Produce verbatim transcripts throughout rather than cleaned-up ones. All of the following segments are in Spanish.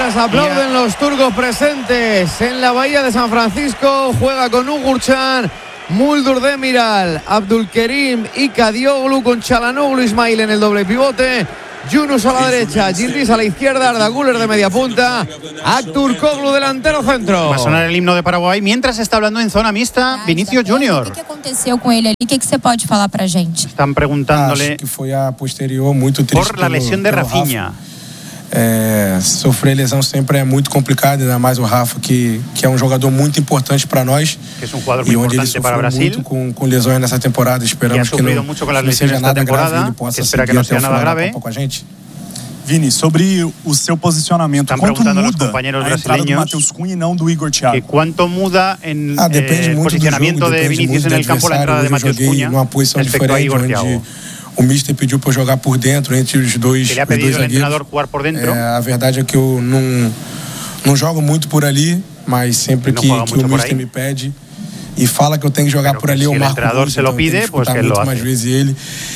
mientras aplauden los turcos presentes en la bahía de San Francisco. Juega con Ugurcan, Muldur Demiral, Abdulkerim y Kadioglu, con Çalhanoğlu Ismail en el doble pivote. Yunus a la derecha, Yildiz a la izquierda, Arda Güler de media punta, Aktürkoğlu delantero centro. Va a sonar el himno de Paraguay mientras se está hablando en zona mixta Vinicius Junior. ¿Qué aconteceu com ele ali? ¿Qué você pode falar pra gente? Están preguntándole que foi a posterior muito triste por la lesión de Rafinha. É, sofrer lesão sempre é muito complicado, ainda mais o Rafa, que, que é um jogador muito importante para nós. Que es un jugador muy e onde ele importante para sofreu Brasil. muito com, com lesões nessa temporada. Esperamos que, que não, mucho con las não seja nada temporada, grave, ele possa espera seguir que no até o nada final grave. da Copa com a gente. Vini, sobre o seu posicionamento, Están quanto preguntando a los muda compañeros a entrada do brasileños Matheus Cunha e não do Igor Thiago? que cuánto muda en Ah, depende eh, el muito posicionamiento do jogo, de Vinicius en el campo la entrada de Matheus Cunha numa posição respecto a diferente, Igor onde Thiago. o mister pediu para jogar por dentro entre os dois, Que le ha os dois pedido el zagueiros. entrenador jugar por dentro. É, a verdade é que eu não, não jogo muito por ali, mas sempre Não que, juega que mucho o por mister ahí. me pede e fala que eu tenho que jogar Pero por ali, si eu el marco entrenador muito, se lo então eu tenho pide, pues que muito lo mais hace. vezes ele.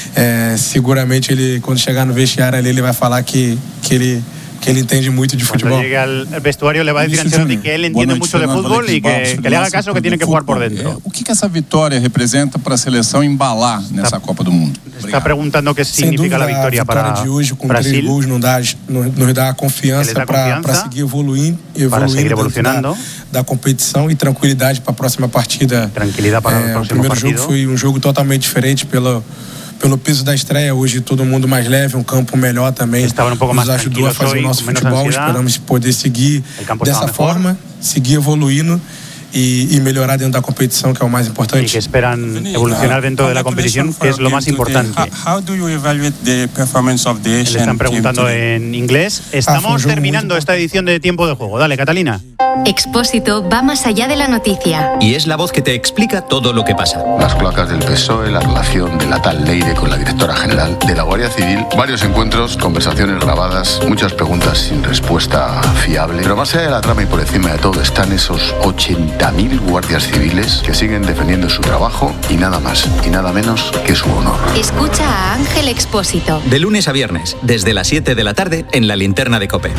É, seguramente ele, quando chegar no vestiário ali, ele vai falar que, que ele que ele entende muito de Cuando futebol. llegue al vestuario le va a decir a Vinicius Ancelotti Júnior, que él boa entiende noite, mucho de Fernando fútbol y que, Valentim que le haga Barros, caso que tiene que jugar por dentro. O que, que essa vitória representa para a seleção embalar nessa Copa do Mundo? Está preguntando qué Sem significa dúvida, la victoria a vitória para de hoje com três Brasil. gols nos dá, nos, nos dá confiança Que les dá para confiança seguir evoluindo, para seguir evoluindo evolucionando. da, da competição e tranquilidade para a próxima partida. Tranquilidad para É, el o próximo primeiro partido. jogo foi um jogo totalmente diferente pelo pelo peso da estreia. Hoje todo mundo mais leve, um campo melhor também. Estaban un poco Nos más ajudou a tranquilos fazer hoy, o nosso con menos futebol. ansiedad. Esperamos poder seguir El campo dessa estaba mejor. forma, seguir evoluindo e, e melhorar dentro da competição, que é o mais Y importante. que esperan evolucionar dentro de la competición, que es lo más importante. How do you evaluate the performance of the Le Asian están team preguntando today? en inglés. Ah, fue un Estamos juego terminando muy esta edición de Tiempo de Juego. Dale, Catalina. Expósito va más allá de la noticia. Y es la voz que te explica todo lo que pasa. Las cloacas del P S O E, la relación de la tal Leire con la directora general de la Guardia Civil, varios encuentros, conversaciones grabadas, muchas preguntas sin respuesta fiable. Pero más allá de la trama y por encima de todo están esos ochenta mil guardias civiles que siguen defendiendo su trabajo y nada más y nada menos que su honor. Escucha a Ángel Expósito. De lunes a viernes, desde las siete de la tarde, en la linterna de COPE.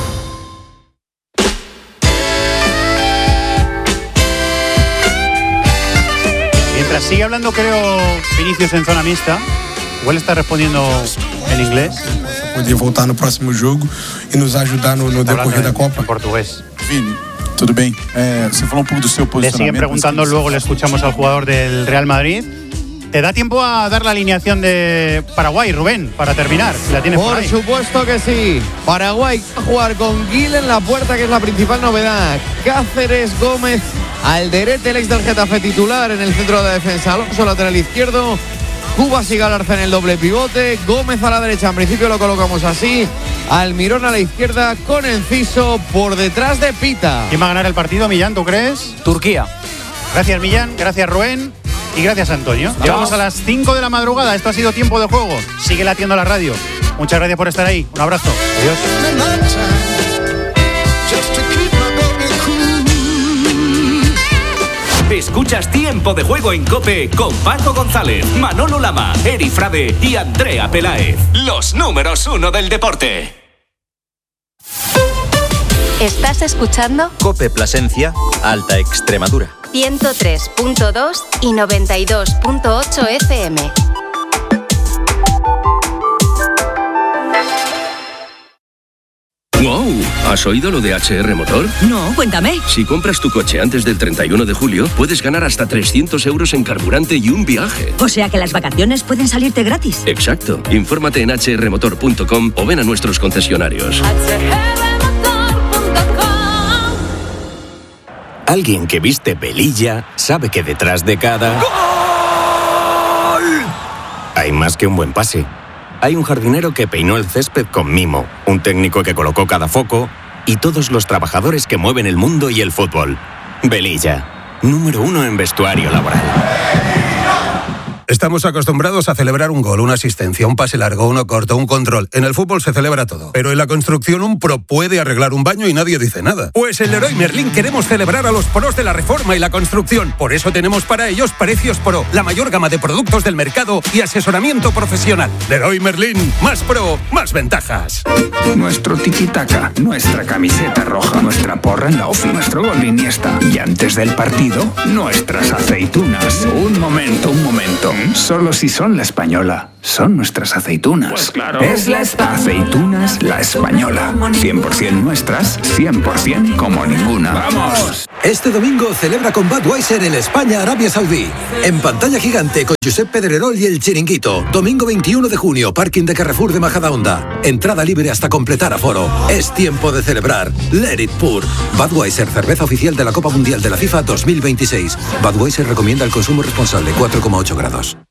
Mientras sigue hablando, creo, Vinicius en zona mixta, igual está respondiendo en inglés. Poder voltar no próximo jogo e nos ajudar no, no Está decorrer hablando da en, Copa. en portugués. Vini, tudo bem? É, você falou um pouco do seu Le posicionamento. siguen preguntando, luego le escuchamos al jugador del Real Madrid. ¿Te da tiempo a dar la alineación de Paraguay, Rubén, para terminar? Si la tienes por Por ahí. supuesto que sí. Paraguay va a jugar con Gil en la puerta, que es la principal novedad. Cáceres, Gómez, Alderete, el ex del Getafe titular en el centro de defensa. Alonso, lateral izquierdo. Cubas y Galarza en el doble pivote. Gómez a la derecha, en principio lo colocamos así. Almirón a la izquierda con Enciso por detrás de Pita. ¿Quién va a ganar el partido, Millán, tú crees? Turquía. Gracias, Millán. Gracias, Rubén. Y gracias, Antonio. Llegamos a las cinco de la madrugada. Esto ha sido Tiempo de Juego. Sigue latiendo la radio. Muchas gracias por estar ahí. Un abrazo. Adiós. Escuchas Tiempo de Juego en COPE con Paco González, Manolo Lama, Eri Frade y Andrea Peláez. Los números uno del deporte. ¿Estás escuchando? COPE Plasencia, Alta Extremadura. ciento tres punto dos y noventa y dos punto ocho F M. ¡Wow! ¿Has oído lo de H R Motor? No, cuéntame. Si compras tu coche antes del treinta y uno de julio, puedes ganar hasta trescientos euros en carburante y un viaje. O sea que las vacaciones pueden salirte gratis. Exacto. Infórmate en h r motor punto com o ven a nuestros concesionarios. Alguien que viste velilla sabe que detrás de cada... ¡Gol! Hay más que un buen pase. Hay un jardinero que peinó el césped con mimo, un técnico que colocó cada foco y todos los trabajadores que mueven el mundo y el fútbol. Velilla, número uno en vestuario laboral. Estamos acostumbrados a celebrar un gol, una asistencia, un pase largo, uno corto, un control. En el fútbol se celebra todo. Pero en la construcción un pro puede arreglar un baño y nadie dice nada. Pues en Leroy Merlin queremos celebrar a los pros de la reforma y la construcción. Por eso tenemos para ellos Precios Pro, la mayor gama de productos del mercado y asesoramiento profesional. Leroy Merlin, más pro, más ventajas. Nuestro tiki-taka, nuestra camiseta roja, nuestra porra en la ofi, nuestro gol de Iniesta. Y antes del partido, nuestras aceitunas. Un momento, un momento. Solo si son la española. Son nuestras aceitunas. Pues claro. Es la Espa- Aceitunas La Española. cien por ciento nuestras, cien por ciento como ninguna. ¡Vamos! Este domingo celebra con Budweiser el España-Arabia Saudí. En pantalla gigante con Josep Pedrerol y El Chiringuito. Domingo veintiuno de junio, parking de Carrefour de Majadahonda. Entrada libre hasta completar aforo. Es tiempo de celebrar. Let it pour. Budweiser, cerveza oficial de la Copa Mundial de la FIFA dos mil veintiséis. Budweiser recomienda el consumo responsable, cuatro coma ocho grados.